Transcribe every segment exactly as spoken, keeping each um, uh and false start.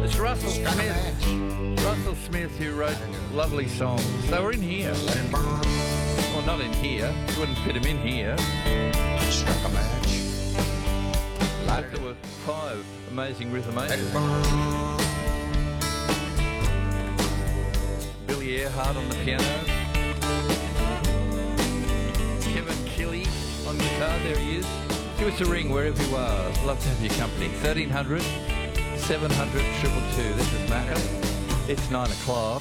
It's Russell Smith. Russell Smith, who wrote lovely songs. They were in here. Well, not in here. You wouldn't fit them in here. Struck a match. But there were five amazing rhythm acers. Billy Earhart on the piano. Kevin Killy on guitar. There he is. Give us a ring wherever you are. I'd love to have your company. thirteen hundred, seven hundred, two two two. This is Macca. It's nine o'clock.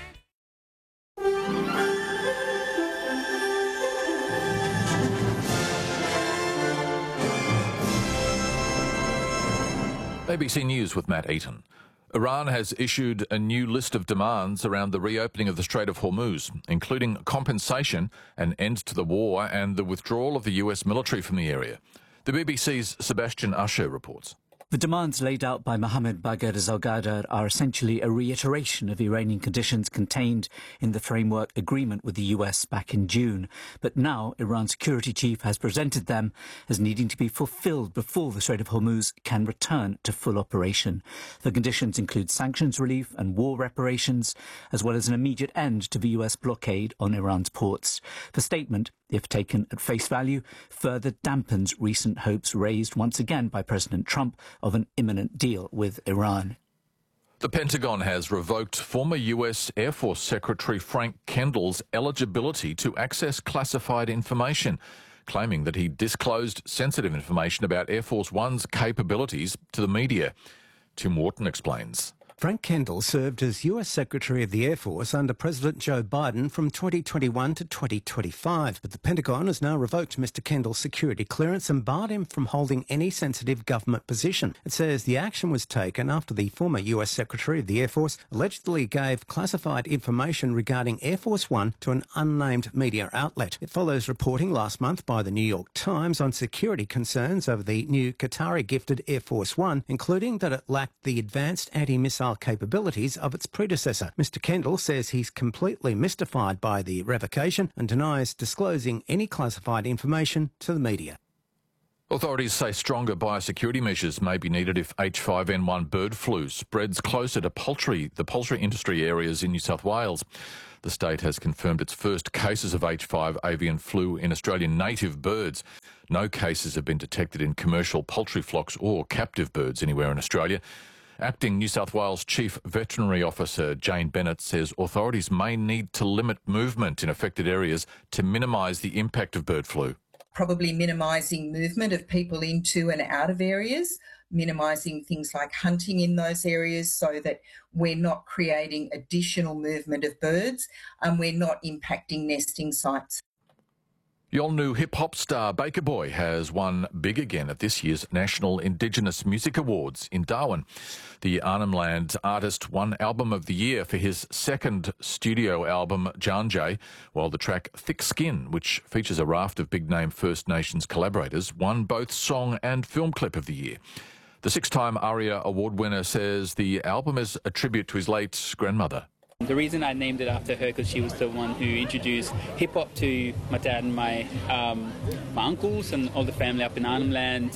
A B C News with Matt Eaton. Iran has issued a new list of demands around the reopening of the Strait of Hormuz, including compensation, an end to the war and the withdrawal of the U S military from the area. The B B C's Sebastian Usher reports. The demands laid out by Mohammad Bagher Zalgadar are essentially a reiteration of Iranian conditions contained in the framework agreement with the U S back in June. But now Iran's security chief has presented them as needing to be fulfilled before the Strait of Hormuz can return to full operation. The conditions include sanctions relief and war reparations, as well as an immediate end to the U S blockade on Iran's ports. The statement, if taken at face value, further dampens recent hopes raised once again by President Trump of an imminent deal with Iran. The Pentagon has revoked former U S Air Force Secretary Frank Kendall's eligibility to access classified information, claiming that he disclosed sensitive information about Air Force One's capabilities to the media. Tim Wharton explains. Frank Kendall served as U S Secretary of the Air Force under President Joe Biden from twenty twenty-one to twenty twenty-five, but the Pentagon has now revoked Mister Kendall's security clearance and barred him from holding any sensitive government position. It says the action was taken after the former U S Secretary of the Air Force allegedly gave classified information regarding Air Force One to an unnamed media outlet. It follows reporting last month by the New York Times on security concerns over the new Qatari-gifted Air Force One, including that it lacked the advanced anti-missile capabilities of its predecessor. Mister Kendall says he's completely mystified by the revocation and denies disclosing any classified information to the media. Authorities say stronger biosecurity measures may be needed if H five N one bird flu spreads closer to poultry, the poultry industry areas in New South Wales. The state has confirmed its first cases of H five avian flu in Australian native birds. No cases have been detected in commercial poultry flocks or captive birds anywhere in Australia. Acting New South Wales Chief Veterinary Officer Jane Bennett says authorities may need to limit movement in affected areas to minimise the impact of bird flu. Probably minimising movement of people into and out of areas, minimising things like hunting in those areas so that we're not creating additional movement of birds and we're not impacting nesting sites. Your new hip-hop star Baker Boy has won big again at this year's National Indigenous Music Awards in Darwin. The Arnhem Land artist won Album of the Year for his second studio album, Janjay, while the track Thick Skin, which features a raft of big-name First Nations collaborators, won both Song and Film Clip of the Year. The six-time ARIA Award winner says the album is a tribute to his late grandmother. The reason I named it after her because she was the one who introduced hip-hop to my dad and my um, my uncles and all the family up in Arnhem Land.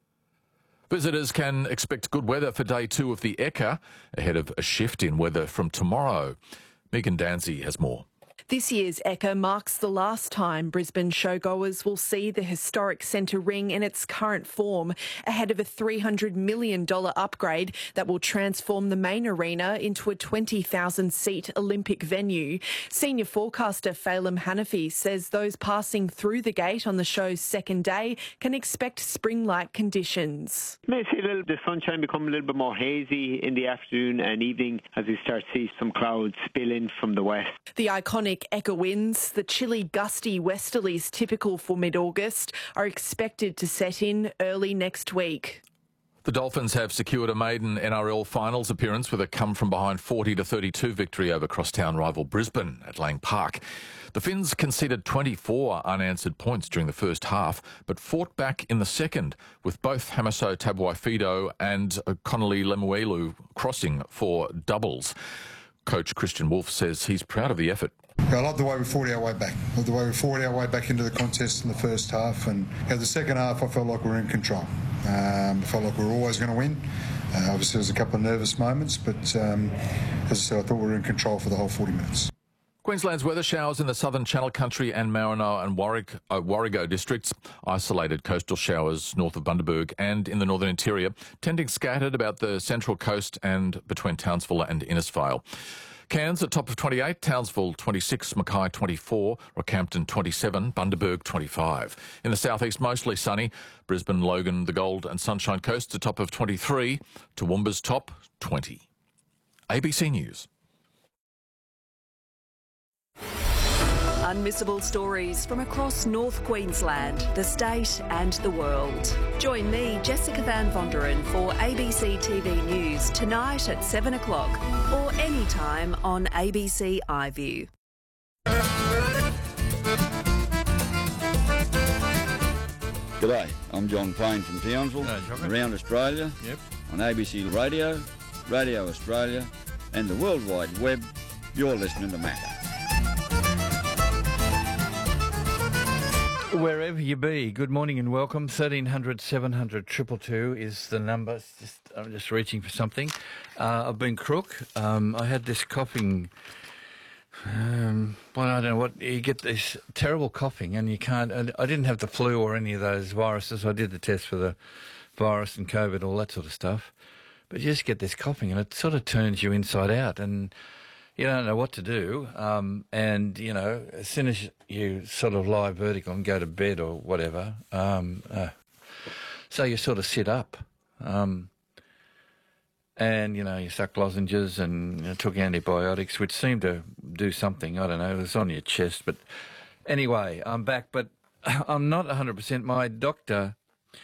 Visitors can expect good weather for day two of the Ekka, ahead of a shift in weather from tomorrow. Megan Danzy has more. This year's Ekka marks the last time Brisbane showgoers will see the historic centre ring in its current form, ahead of a three hundred million dollars upgrade that will transform the main arena into a twenty thousand seat Olympic venue. Senior forecaster Phelim Hanafi says those passing through the gate on the show's second day can expect spring-like conditions. You may see a little, the sunshine become a little bit more hazy in the afternoon and evening as we start to see some clouds spill in from the west. The iconic Ekka winds, the chilly, gusty westerlies typical for mid-August, are expected to set in early next week. The Dolphins have secured a maiden N R L finals appearance with a come-from-behind forty to thirty-two victory over crosstown rival Brisbane at Lang Park. The Finns conceded twenty-four unanswered points during the first half, but fought back in the second, with both Hamiso Tabuai-Fidow and Connolly Lemuelu crossing for doubles. Coach Christian Wolf says he's proud of the effort. I love the way we fought our way back. I love the way we fought our way back into the contest in the first half, and you know, the second half I felt like we were in control. Um, I felt like we were always going to win. Uh, obviously, there was a couple of nervous moments, but um, as I said, I thought we were in control for the whole forty minutes. Queensland's weather showers in the southern Channel Country and Maranoa and Warwick, uh, Warrego districts. Isolated coastal showers north of Bundaberg and in the northern interior, tending scattered about the central coast and between Townsville and Innisfail. Cairns at top of twenty-eight, Townsville twenty-six, Mackay twenty-four, Rockhampton twenty-seven, Bundaberg twenty-five. In the southeast, mostly sunny. Brisbane, Logan, the Gold and Sunshine Coast at top of twenty-three, Toowoomba's top twenty. A B C News. Unmissable stories from across North Queensland, the state and the world. Join me, Jessica Van Vonderen, for A B C T V News tonight at seven o'clock or anytime on A B C iView. G'day, I'm John Payne from Townsville, Hello, around Australia, Yep. on A B C Radio, Radio Australia and the World Wide Web. You're listening to Macca. Wherever you be, good morning and welcome. thirteen hundred, seven hundred, two two two is the number. It's just, I'm just reaching for something. Uh, I've been crook. Um, I had this coughing. Um, well, I don't know what. You get this terrible coughing and you can't. And I didn't have the flu or any of those viruses. I did the test for the virus and COVID, all that sort of stuff. But you just get this coughing and it sort of turns you inside out and you don't know what to do, um, and, you know, as soon as you sort of lie vertical and go to bed or whatever, um, uh, so you sort of sit up, um, and, you know, you suck lozenges and you know, took antibiotics, which seemed to do something. I don't know, it was on your chest. But anyway, I'm back, but I'm not one hundred percent. My doctor,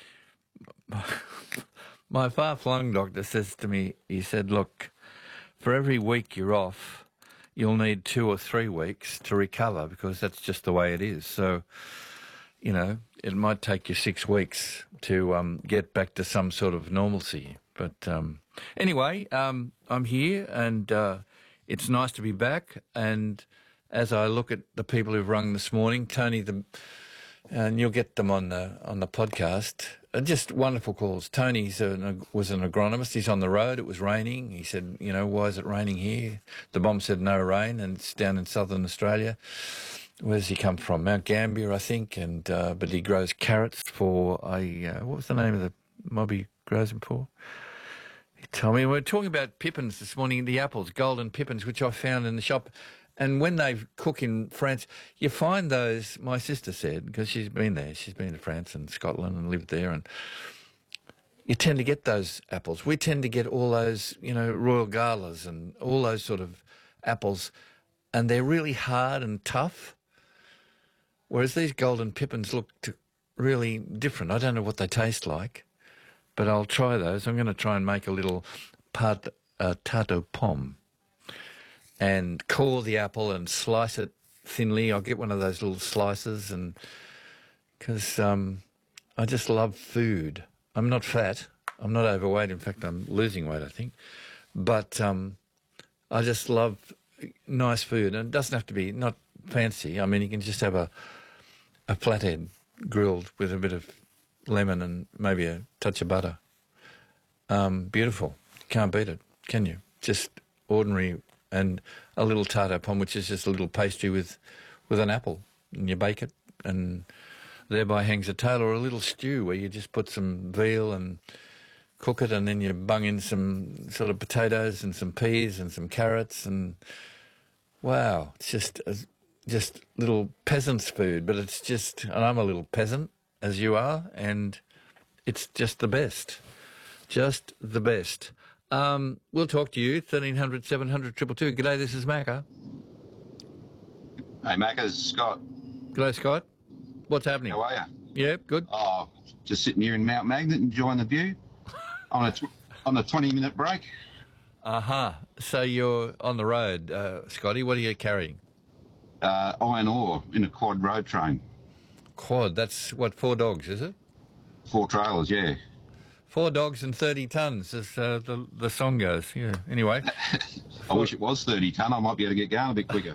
my far-flung doctor says to me, he said, look, for every week you're off, you'll need two or three weeks to recover because that's just the way it is. So, you know, it might take you six weeks to um, get back to some sort of normalcy. But um, anyway, um, I'm here and uh, it's nice to be back. And as I look at the people who've rung this morning, Tony, the, and you'll get them on the on the podcast. Just wonderful calls. Tony was an agronomist. He's on the road. It was raining. He said, you know, why is it raining here? The bomb said no rain, and it's down in southern Australia. Where does he come from? Mount Gambier, I think. And uh, but he grows carrots for a uh, what was the name of the mob he grows them for? He told me we were talking about pippins this morning. The apples, golden pippins, which I found in the shop. And when they cook in France, you find those, my sister said, because she's been there, she's been to France and Scotland and lived there, and you tend to get those apples. We tend to get all those, you know, Royal Galas and all those sort of apples, and they're really hard and tough, whereas these golden pippins look really different. I don't know what they taste like, but I'll try those. I'm going to try and make a little part, uh, tarte aux pommes. And core the apple and slice it thinly. I'll get one of those little slices, and because um, I just love food. I'm not fat. I'm not overweight. In fact, I'm losing weight, I think. But um, I just love nice food, and it doesn't have to be not fancy. I mean, you can just have a a flathead grilled with a bit of lemon and maybe a touch of butter. Um, beautiful. Can't beat it, can you? Just ordinary. And a little tarte aux pommes, which is just a little pastry with, with an apple, and you bake it, and thereby hangs a tale, or a little stew where you just put some veal and cook it, and then you bung in some sort of potatoes and some peas and some carrots, and wow, it's just a, just little peasant's food, but it's just, and I'm a little peasant, as you are, and it's just the best, just the best. Um, we'll talk to you, thirteen hundred, seven hundred, two two two. G'day, this is Macca. Hey, Macca, this is Scott. G'day, Scott. What's happening? How are you? Yeah, good. Oh, just sitting here in Mount Magnet enjoying the view on a, tw- on a twenty-minute break. Uh-huh. So you're on the road, uh, Scotty. What are you carrying? Uh, iron ore in a quad road train. Quad? That's, what, four dogs, is it? Four trailers, yeah. Four dogs and thirty tonnes, as uh, the, the song goes. Yeah. Anyway. I wish it was thirty tonne. I might be able to get going a bit quicker.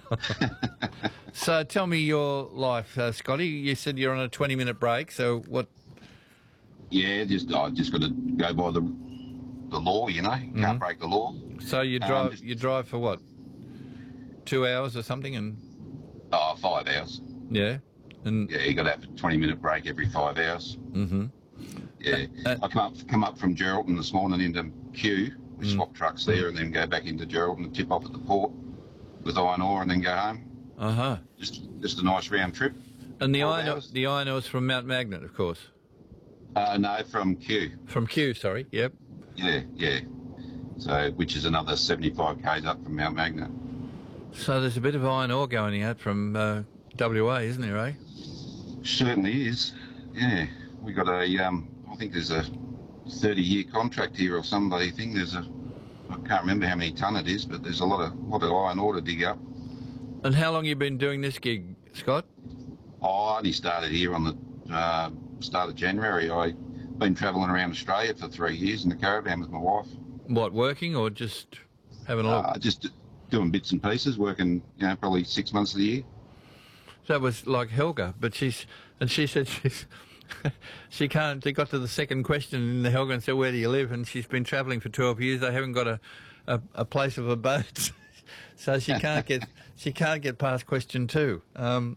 So tell me your life, uh, Scotty. You said you're on a twenty-minute break, so what? Yeah, just I just got to go by the the law, you know. You Mhm. can't break the law. So you Um, drive just- you drive for what? Two hours or something, and Oh, five hours. yeah, and Yeah, you got to have a twenty-minute break every five hours. mm-hmm. Yeah. Uh, I come up come up from Geraldton this morning into Kew. We Mm. swap trucks there and then go back into Geraldton and tip off at the port with iron ore and then go home. Uh huh. Just just a nice round trip. And the Four iron hours. the iron ore's from Mount Magnet, of course. Uh, no, from Kew. From Kew, sorry. Yep. Yeah, yeah. So, which is another seventy-five k's up from Mount Magnet. So there's a bit of iron ore going out from uh, W A, isn't there, eh? Certainly is. Yeah, we got a. Um, I think there's a thirty-year contract here or some bloody thing. There's a. I can't remember how many ton it is, but there's a lot of lot of iron ore to dig up. And how long you been doing this gig, Scott? Oh, I only started here on the uh, start of January. I've been travelling around Australia for three years in the caravan with my wife. What, working or just having a look? Uh, just doing bits and pieces, working, you know, probably six months of the year. That was like Helga, but she's and she said she's she can't. They got to the second question in the Helga and said, "Where do you live?" And she's been travelling for twelve years. They haven't got a a, a place of abode, so she can't get she can't get past question two. Um,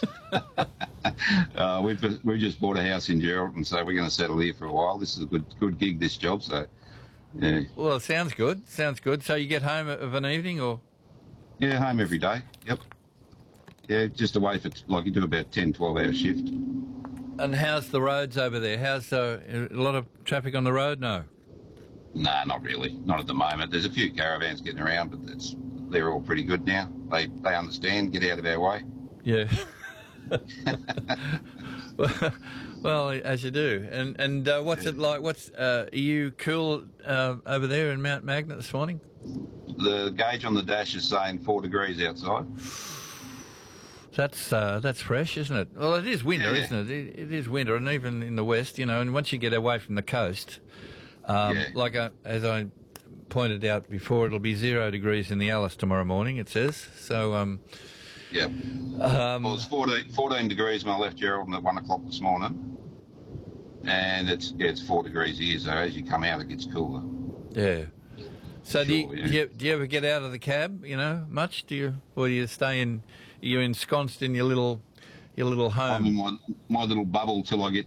uh, we've we just bought a house in Geraldton, so we're going to settle here for a while. This is a good good gig, this job. So, yeah, well, it sounds good. Sounds good. So you get home of an evening, or yeah, home every day. Yep. Yeah, just away for like you do about ten, twelve hour shift. and how's the roads over there? How's uh, a lot of traffic on the road? No. Nah, not really. Not at the moment. There's a few caravans getting around, but it's, they're all pretty good now. They they understand. Get out of our way. Yeah. well, well, as you do. And and uh, what's it like? What's uh, are you cool uh, over there in Mount Magnet this morning? The gauge on the dash is saying four degrees outside. That's uh, that's fresh, isn't it? Well, it is winter, Yeah. isn't it? it? It is winter, and even in the west, you know. And once you get away from the coast, um, Yeah. like I, as I pointed out before, it'll be zero degrees in the Alice tomorrow morning. It says so. Um, Yeah. Um, well, it's fourteen, fourteen degrees when I left Geraldton at one o'clock this morning, and it's yeah, it's four degrees here. So as you come out, it gets cooler. Yeah. So do, you, Sure, yeah. do you do you ever get out of the cab? You know, much? Do you, or do you stay in? You're ensconced in your little, your little home. I'm in my, my little bubble till I get